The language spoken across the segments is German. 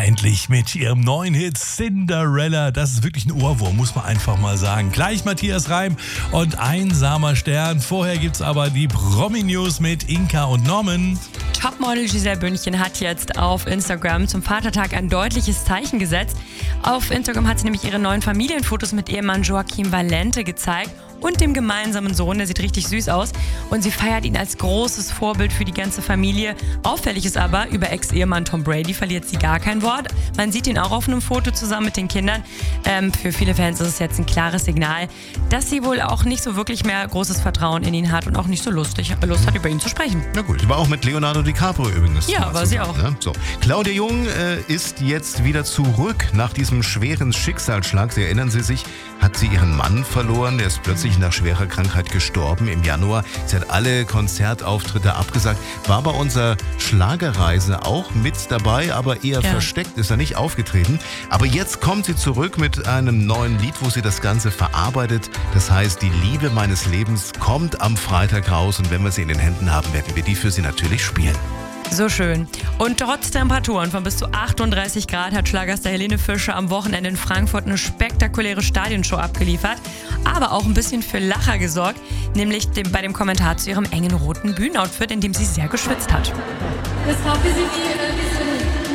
endlich mit ihrem neuen Hit Cinderella. Das ist wirklich ein Ohrwurm, muss man einfach mal sagen. Gleich Matthias Reim und Einsamer Stern. Vorher gibt's aber die Promi-News mit Inka und Norman. Topmodel Giselle Bündchen hat jetzt auf Instagram zum Vatertag ein deutliches Zeichen gesetzt. Auf Instagram hat sie nämlich ihre neuen Familienfotos mit Ehemann Joaquim Valente gezeigt und dem gemeinsamen Sohn, der sieht richtig süß aus. Und sie feiert ihn als großes Vorbild für die ganze Familie. Auffällig ist aber, über Ex-Ehemann Tom Brady verliert sie gar kein Wort. Man sieht ihn auch auf einem Foto zusammen mit den Kindern. Für viele Fans ist es jetzt ein klares Signal, dass sie wohl auch nicht so wirklich mehr großes Vertrauen in ihn hat und auch nicht so Lust hat, über ihn zu sprechen. Na gut, die war auch mit Leonardo DiCaprio übrigens. Ja, war sie auch. Ne? So. Claudia Jung ist jetzt wieder zurück nach diesem schweren Schicksalsschlag. Sie erinnern Sie sich, hat sie ihren Mann verloren. Der ist plötzlich nach schwerer Krankheit gestorben im Januar. Sie hat alle Konzertauftritte abgesagt. War bei unserer Schlagerreise auch mit dabei, aber eher versteckt, ist er nicht aufgetreten. Aber jetzt kommt sie zurück mit einem neuen Lied, wo sie das Ganze verarbeitet. Das heißt, die Liebe meines Lebens kommt am Freitag raus. Und wenn wir sie in den Händen haben, werden wir die für Sie natürlich spielen. So schön. Und trotz Temperaturen von bis zu 38 Grad hat Schlagerstar Helene Fischer am Wochenende in Frankfurt eine spektakuläre Stadionshow abgeliefert, aber auch ein bisschen für Lacher gesorgt, nämlich bei dem Kommentar zu ihrem engen roten Bühnenoutfit, in dem sie sehr geschwitzt hat. Das war für sie wie so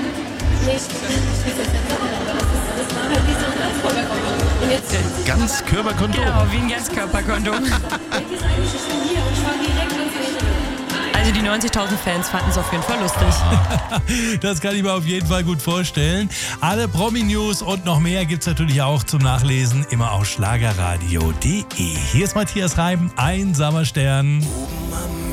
ein Ganzkörperkondom. Genau, wie ein Ganzkörperkondom. Also die 90.000 Fans fanden es auf jeden Fall lustig. Das kann ich mir auf jeden Fall gut vorstellen. Alle Promi-News und noch mehr gibt's natürlich auch zum Nachlesen immer auf schlagerradio.de. Hier ist Matthias Reim, Einsamer Stern. Oben am